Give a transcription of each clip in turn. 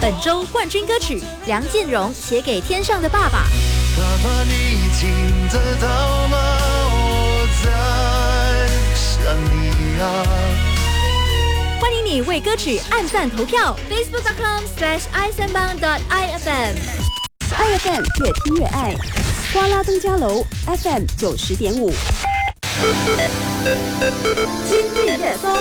本周冠军歌曲梁建荣写给天上的爸爸。 爸爸，你听得到吗？我在想你啊。 欢迎你为歌曲按赞投票 facebook.com/isanbang.ifm。 iFM 越听越爱，瓜拉登嘉楼 FM 90.5。 今日热搜。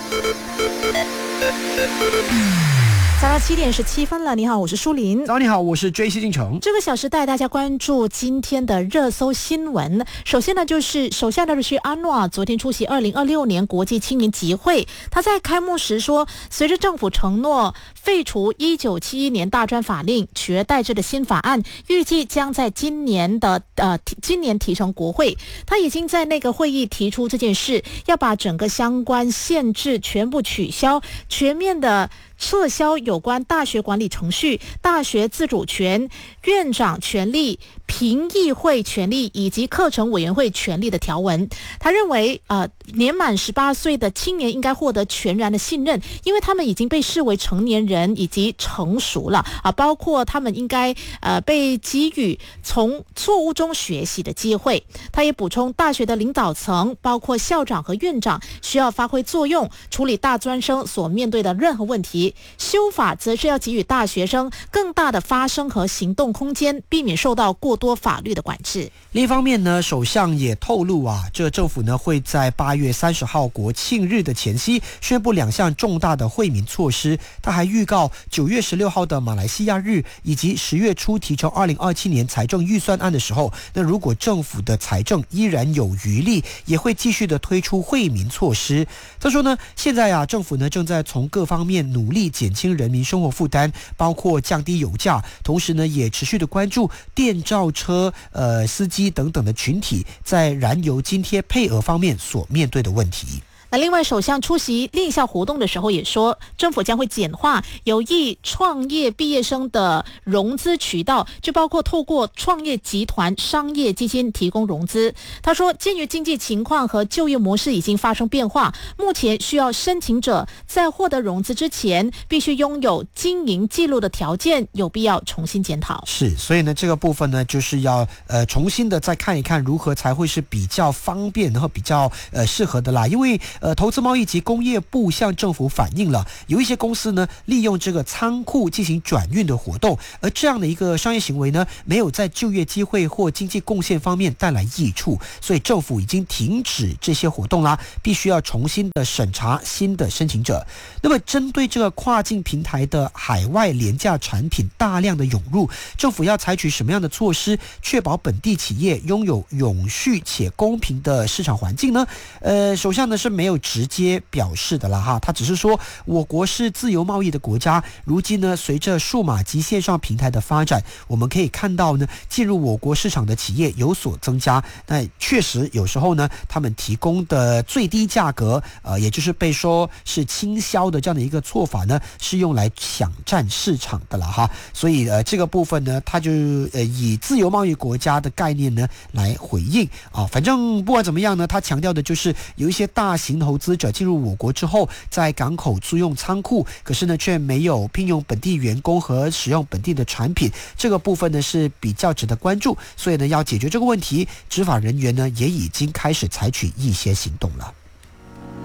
早上7点17分了，你好，我是舒琳。 早，你好，我是 JC 进城。 这个小时带大家关注今天的热搜新闻。首先呢，就是首相的是安诺昨天出席2026年国际青年集会，他在开幕时说，随着政府承诺废除1971年大专法令，取而代之的新法案预计将在今年提呈国会。他已经在那个会议提出这件事，要把整个相关限制全部取消，全面的撤销有关大学管理程序、大学自主权、院长权力、评议会权力以及课程委员会权力的条文。他认为年满18岁的青年应该获得全然的信任，因为他们已经被视为成年人以及成熟了包括他们应该被给予从错误中学习的机会。他也补充，大学的领导层包括校长和院长需要发挥作用，处理大专生所面对的任何问题。修法则是要给予大学生更大的发声和行动空间，避免受到过多法律的管制。 另一方面呢，首相也透露这政府呢会在8月30号国庆日的前夕宣布2项重大的惠民措施。他还预告9月16号的马来西亚日以及10月初提呈2027年财政预算案的时候，那如果政府的财政依然有余力，也会继续的推出惠民措施。他说呢，现在政府呢正在从各方面努力减轻人民生活负担，包括降低油价，同时呢也持续的关注电召车司机等等的群体在燃油津贴配额方面所面对的问题。 那另外，首相出席立校活动的时候也说，政府将会简化有意创业毕业生的融资渠道，就包括透过创业集团、商业基金提供融资。他说，鉴于经济情况和就业模式已经发生变化，目前需要申请者在获得融资之前，必须拥有经营记录的条件，有必要重新检讨。 是，所以呢，这个部分呢，就是要重新的再看一看如何才会是比较方便，然后比较适合的啦，因为投资贸易及工业部向政府反映了，有一些公司呢利用这个仓库进行转运的活动，而这样的一个商业行为呢，没有在就业机会或经济贡献方面带来益处，所以政府已经停止这些活动啦，必须要重新的审查新的申请者。那么针对这个跨境平台的海外廉价产品大量的涌入，政府要采取什么样的措施，确保本地企业拥有永续且公平的市场环境呢？首相呢是没有直接表示的啦哈，他只是说我国是自由贸易的国家，如今呢随着数码及线上平台的发展，我们可以看到呢进入我国市场的企业有所增加。那确实有时候呢他们提供的最低价格也就是被说是倾销的这样的一个做法呢，是用来抢占市场的啦哈。所以这个部分呢，他就以自由贸易国家的概念呢来回应反正不管怎么样呢，他强调的就是有一些大型投资者进入我国之后，在港口租用仓库，可是呢却没有聘用本地员工和使用本地的产品，这个部分呢是比较值得关注。所以呢，要解决这个问题，执法人员呢也已经开始采取一些行动了。